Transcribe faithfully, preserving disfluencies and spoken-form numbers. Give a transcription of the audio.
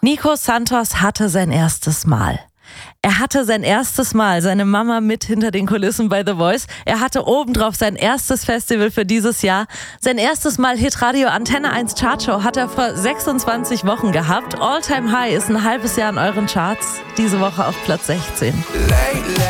Nico Santos hatte sein erstes Mal. Er hatte sein erstes Mal, seine Mama mit hinter den Kulissen bei The Voice. Er hatte obendrauf sein erstes Festival für dieses Jahr. Sein erstes Mal Hitradio Antenne eins Chartshow hat er vor sechsundzwanzig Wochen gehabt. All Time High ist ein halbes Jahr in euren Charts. Diese Woche auf Platz sechzehn. Lately